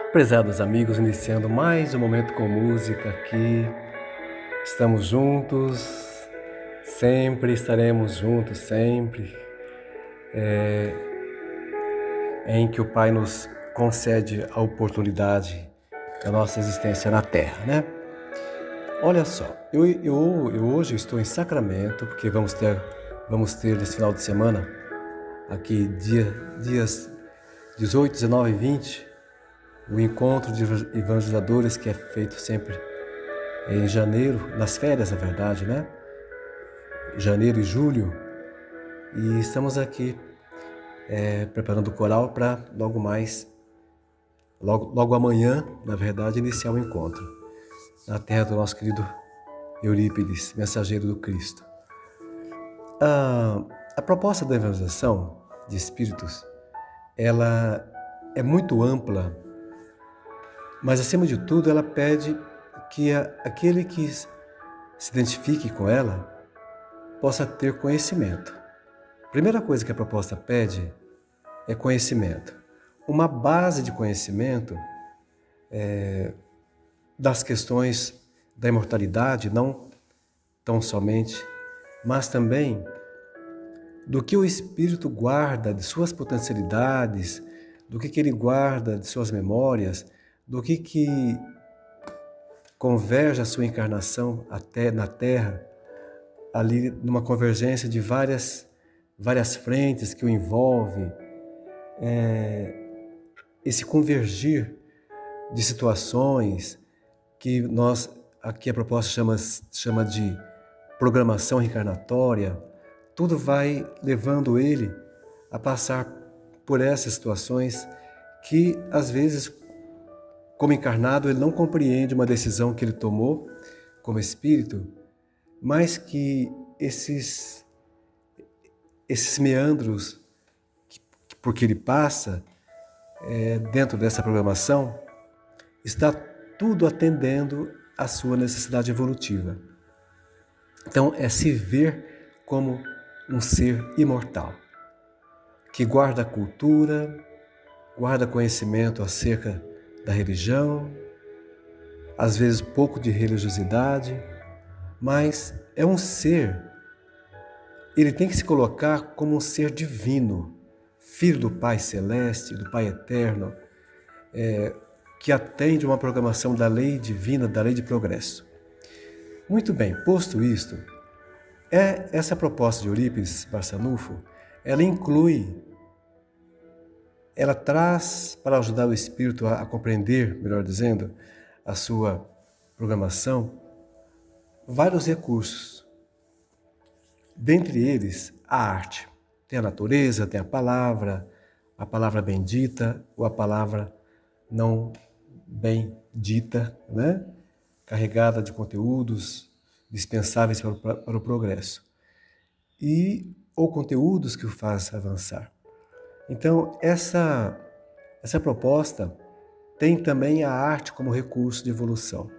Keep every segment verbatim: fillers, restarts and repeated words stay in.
Prezados amigos, iniciando mais um momento com música aqui. Estamos juntos, sempre estaremos juntos, sempre. É, em que o Pai nos concede a oportunidade da nossa existência na Terra, né? Olha só, eu, eu, eu hoje estou em Sacramento, porque vamos ter, vamos ter nesse final de semana, aqui dia, dias dezoito, dezenove e vinte, o encontro de evangelizadores que é feito sempre em janeiro, nas férias, na verdade, né? Janeiro e julho. E estamos aqui é, preparando o coral para logo mais, logo, logo amanhã, na verdade, iniciar o encontro na terra do nosso querido Eurípides, mensageiro do Cristo. A, a proposta da evangelização de espíritos, ela é muito ampla, mas acima de tudo ela pede que a, aquele que se identifique com ela possa ter conhecimento. A primeira coisa que a proposta pede é conhecimento. Uma base de conhecimento é, das questões da imortalidade, não tão somente, mas também do que o espírito guarda de suas potencialidades, do que, que ele guarda de suas memórias, do que, que converge a sua encarnação até na Terra, ali numa convergência de várias, várias frentes que o envolve, é, esse convergir de situações que nós, aqui a proposta chama, chama de programação reencarnatória, tudo vai levando ele a passar por essas situações que, às vezes, como encarnado, ele não compreende uma decisão que ele tomou como espírito, mas que esses, esses meandros que, por que ele passa é, dentro dessa programação, está tudo atendendo à sua necessidade evolutiva. Então, é se ver como um ser imortal, que guarda a cultura, guarda conhecimento acerca da religião, às vezes pouco de religiosidade, mas é um ser, ele tem que se colocar como um ser divino, filho do Pai Celeste, do Pai Eterno, é, que atende uma programação da lei divina, da lei de progresso. Muito bem, posto isto, é, essa proposta de Eurípides Barçanufo, ela inclui, ela traz para ajudar o espírito a, a compreender, melhor dizendo, a sua programação, vários recursos. Dentre eles, a arte. Tem a natureza, tem a palavra, a palavra bendita ou a palavra não bem dita, né? Carregada de conteúdos dispensáveis para o, para o progresso. E, ou conteúdos que o faz avançar. Então, essa, essa proposta tem também a arte como recurso de evolução.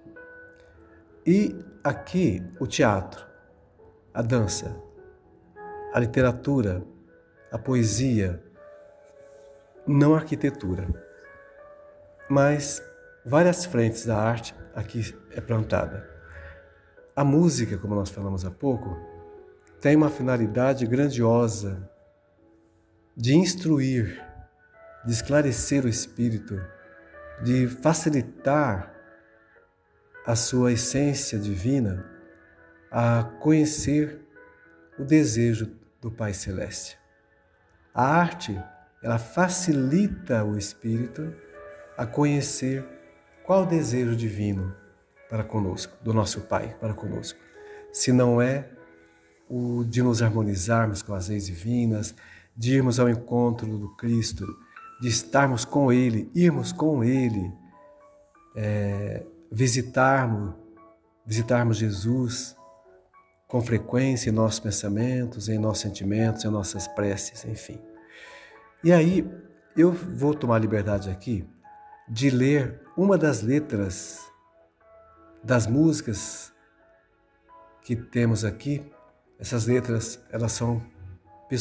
E aqui, o teatro, a dança, a literatura, a poesia, não a arquitetura, mas várias frentes da arte aqui é plantada. A música, como nós falamos há pouco, tem uma finalidade grandiosa de instruir, de esclarecer o espírito, de facilitar a sua essência divina a conhecer o desejo do Pai Celeste. A arte, ela facilita o espírito a conhecer qual o desejo divino para conosco, do nosso Pai para conosco. Se não é o de nos harmonizarmos com as leis divinas, de irmos ao encontro do Cristo, de estarmos com Ele, irmos com Ele, é, visitarmos, visitarmos Jesus com frequência em nossos pensamentos, em nossos sentimentos, em nossas preces, enfim. E aí, eu vou tomar a liberdade aqui de ler uma das letras das músicas que temos aqui. Essas letras, elas são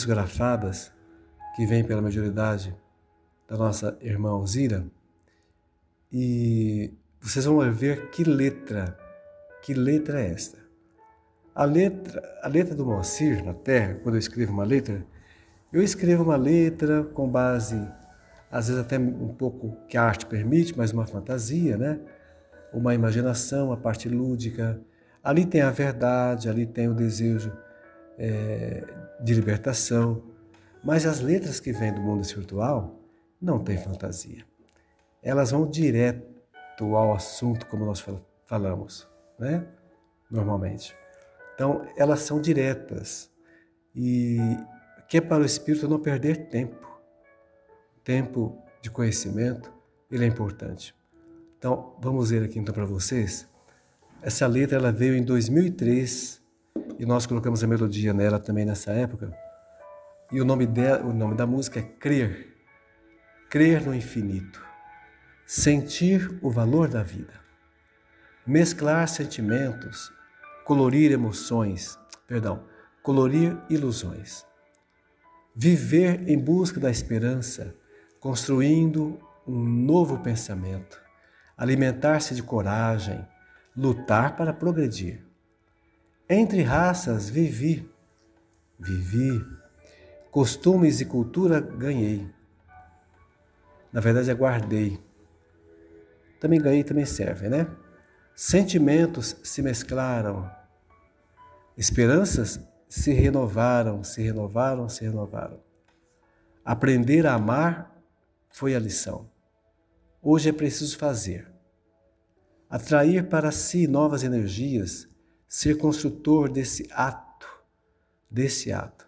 psicografadas, que vêm pela mediunidade da nossa irmã Alzira, e vocês vão ver que letra, que letra é esta. A letra, a letra do Moacir na Terra, quando eu escrevo uma letra, eu escrevo uma letra com base, às vezes até um pouco que a arte permite, mas uma fantasia, né? Uma imaginação, a parte lúdica. Ali tem a verdade, ali tem o desejo é, de libertação. Mas as letras que vêm do mundo espiritual não têm fantasia. Elas vão direto ao assunto, como nós falamos, né? Normalmente. Então, elas são diretas. E que é para o espírito não perder tempo. Tempo de conhecimento, ele é importante. Então, vamos ver aqui então para vocês. Essa letra ela veio em dois mil e três e nós colocamos a melodia nela também nessa época. E o nome, dela, o nome da música é Crer. Crer no infinito. Sentir o valor da vida. Mesclar sentimentos, colorir emoções, perdão, colorir ilusões. Viver em busca da esperança, construindo um novo pensamento. Alimentar-se de coragem, lutar para progredir. Entre raças vivi, vivi, costumes e cultura ganhei. Na verdade, aguardei. Também ganhei, também serve, né? Sentimentos se mesclaram, esperanças se renovaram, se renovaram, se renovaram. Aprender a amar foi a lição. Hoje é preciso fazer. Atrair para si novas energias, ser construtor desse ato, desse ato.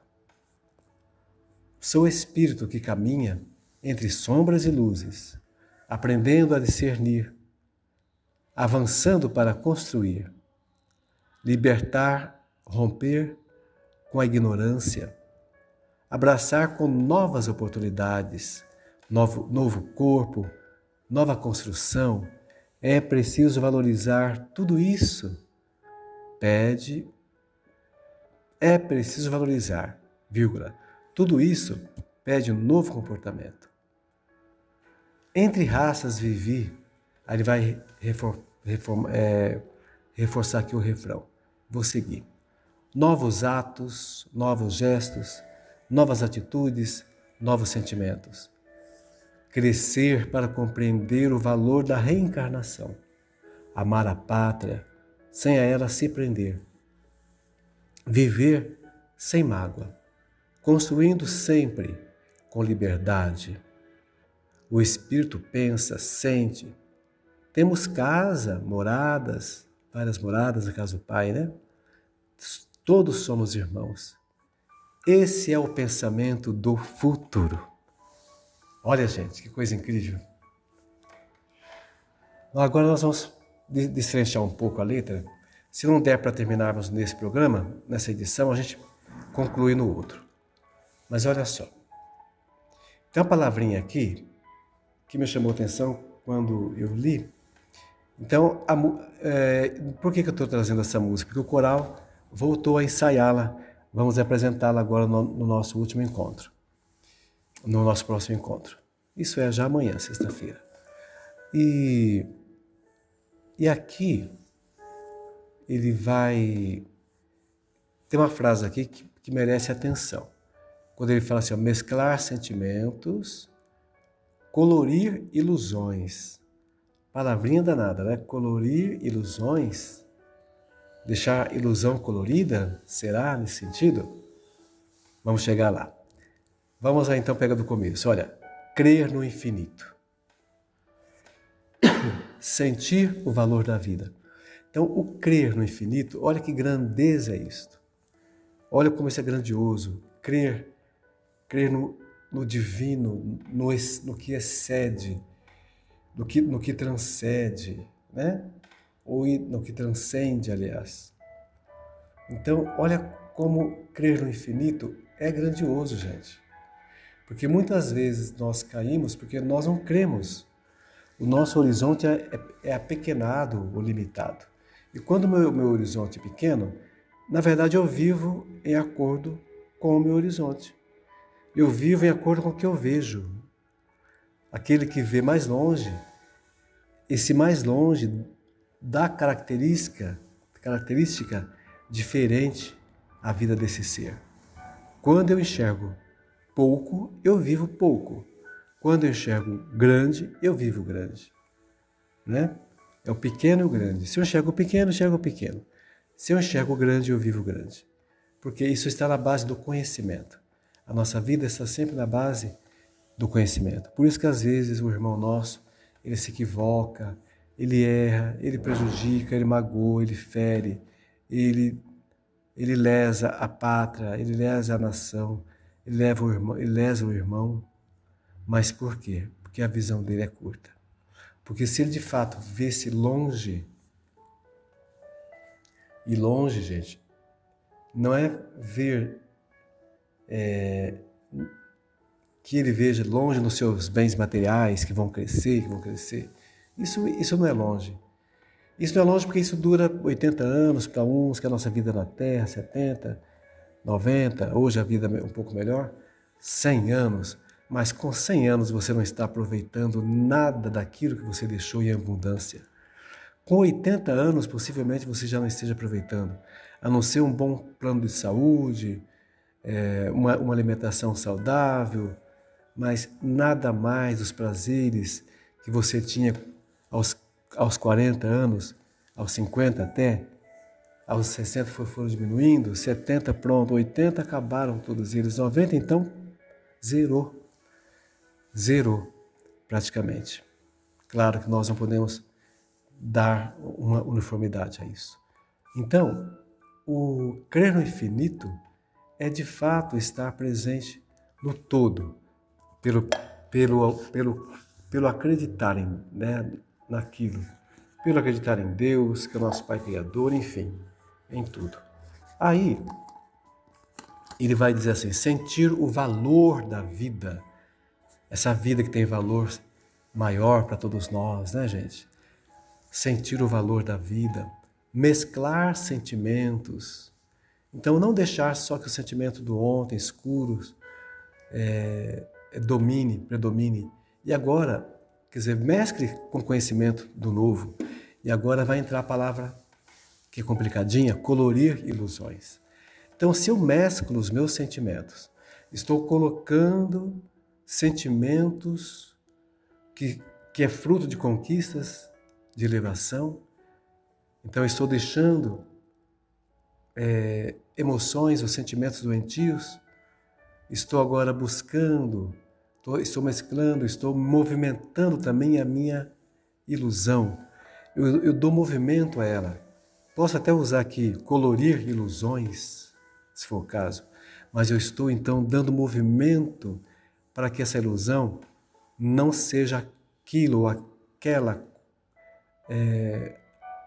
Sou espírito que caminha entre sombras e luzes, aprendendo a discernir, avançando para construir, libertar, romper com a ignorância, abraçar com novas oportunidades, novo, novo corpo, nova construção. É preciso valorizar tudo isso. Pede, é preciso valorizar, vírgula, tudo isso pede um novo comportamento. Entre raças vivi, aí ele vai refor, reform, é, reforçar aqui o refrão. Vou seguir. Novos atos, novos gestos, novas atitudes, novos sentimentos. Crescer para compreender o valor da reencarnação. Amar a pátria, sem a ela se prender. Viver sem mágoa, construindo sempre com liberdade. O espírito pensa, sente. Temos casa, moradas, várias moradas na casa do Pai, né? Todos somos irmãos. Esse é o pensamento do futuro. Olha, gente, que coisa incrível. Agora nós vamos destrinchar um pouco a letra. Se não der para terminarmos nesse programa, nessa edição, a gente conclui no outro. Mas olha só. Tem uma palavrinha aqui que me chamou a atenção quando eu li. Então, a, é, por que, que eu estou trazendo essa música? Porque o coral voltou a ensaiá-la. Vamos apresentá-la agora no, no nosso último encontro. No nosso próximo encontro. Isso é já amanhã, sexta-feira. E, e aqui, ele vai... Tem uma frase aqui que, que merece atenção. Quando ele fala assim, ó, mesclar sentimentos, colorir ilusões. Palavrinha danada, né? Colorir ilusões, deixar ilusão colorida, será nesse sentido? Vamos chegar lá. Vamos lá então pegar do começo. Olha, crer no infinito. Sentir o valor da vida. Então, o crer no infinito, olha que grandeza é isto. Olha como isso é grandioso. Crer, crer no, no divino, no, no que excede, no que, no que transcende, né? Ou no que transcende, aliás. Então, olha como crer no infinito é grandioso, gente. Porque muitas vezes nós caímos porque nós não cremos. O nosso horizonte é, é, é apequenado ou limitado. E quando o meu, meu horizonte é pequeno, na verdade eu vivo em acordo com o meu horizonte. Eu vivo em acordo com o que eu vejo. Aquele que vê mais longe esse mais longe dá característica, característica diferente à vida desse ser. Quando eu enxergo pouco, eu vivo pouco. Quando eu enxergo grande, eu vivo grande. Né? É o pequeno e o grande. Se eu enxergo o pequeno, eu enxergo o pequeno. Se eu enxergo o grande, eu vivo grande. Porque isso está na base do conhecimento. A nossa vida está sempre na base do conhecimento. Por isso que às vezes o irmão nosso, ele se equivoca, ele erra, ele prejudica, ele magoa, ele fere, ele, ele lesa a pátria, ele lesa a nação, ele, leva o irmão, ele lesa o irmão. Mas por quê? Porque a visão dele é curta. Porque se ele de fato vê-se longe, e longe, gente, não é ver é, que ele veja longe nos seus bens materiais que vão crescer, que vão crescer. Isso, isso não é longe. Isso não é longe porque isso dura oitenta anos para uns, que é a nossa vida na Terra, setenta, noventa, hoje a vida é um pouco melhor, cem anos. Mas com cem anos você não está aproveitando nada daquilo que você deixou em abundância. Com oitenta anos, possivelmente você já não esteja aproveitando, a não ser um bom plano de saúde, é, uma, uma alimentação saudável, mas nada mais dos prazeres que você tinha aos, aos quarenta anos, aos cinquenta até, aos sessenta foram diminuindo, setenta pronto, oitenta acabaram todos eles, noventa então zerou. Zerou, praticamente. Claro que nós não podemos dar uma uniformidade a isso. Então, o crer no infinito é de fato estar presente no todo, pelo, pelo, pelo, pelo acreditar em, né, naquilo, pelo acreditar em Deus, que é o nosso Pai Criador, enfim, em tudo. Aí, ele vai dizer assim, sentir o valor da vida, essa vida que tem valor maior para todos nós, né, gente? Sentir o valor da vida, mesclar sentimentos. Então, não deixar só que o sentimento do ontem, escuros, é, é, domine, predomine. E agora, quer dizer, mescle com conhecimento do novo. E agora vai entrar a palavra que é complicadinha, colorir ilusões. Então, se eu mesclo os meus sentimentos, estou colocando sentimentos que, que é fruto de conquistas, de elevação. Então, eu estou deixando é, emoções ou sentimentos doentios. Estou agora buscando, estou, estou mesclando, estou movimentando também a minha ilusão. Eu, eu dou movimento a ela. Posso até usar aqui, colorir ilusões, se for o caso. Mas eu estou, então, dando movimento para que essa ilusão não seja aquilo ou aquela, é,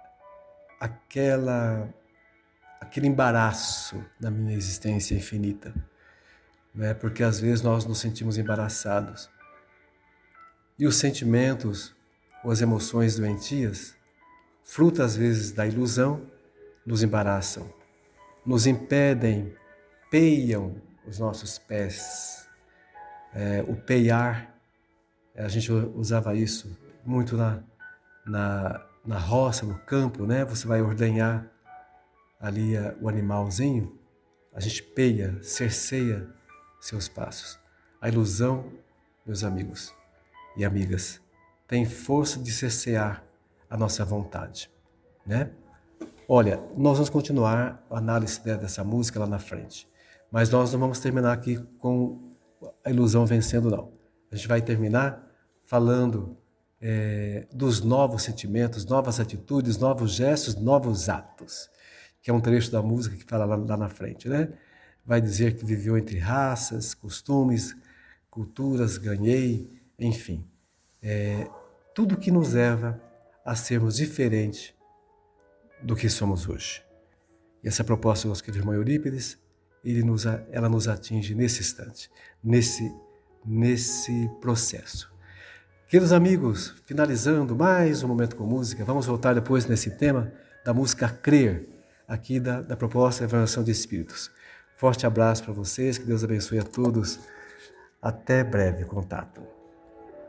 aquela, aquele embaraço da minha existência infinita. Né? Porque às vezes nós nos sentimos embaraçados. E os sentimentos ou as emoções doentias, fruto às vezes da ilusão, nos embaraçam, nos impedem, peiam os nossos pés. É, o peiar, a gente usava isso muito na, na, na roça, no campo, né? Você vai ordenhar ali a, o animalzinho, a gente peia, cerceia seus passos. A ilusão, meus amigos e amigas, tem força de cercear a nossa vontade, né? Olha, nós vamos continuar a análise dessa música lá na frente, mas nós não vamos terminar aqui com a ilusão vencendo, não. A gente vai terminar falando é, dos novos sentimentos, novas atitudes, novos gestos, novos atos, que é um trecho da música que fala lá, lá na frente, né? Vai dizer que viveu entre raças, costumes, culturas, ganhei, enfim. É, tudo que nos leva a sermos diferentes do que somos hoje. E essa proposta do nosso querido irmão Eurípides, ele nos, ela nos atinge nesse instante, nesse, nesse processo. Queridos amigos, finalizando mais um Momento com Música, vamos voltar depois nesse tema da música Crer, aqui da, da proposta de Revelação de Espíritos. Forte abraço para vocês, que Deus abençoe a todos. Até breve contato.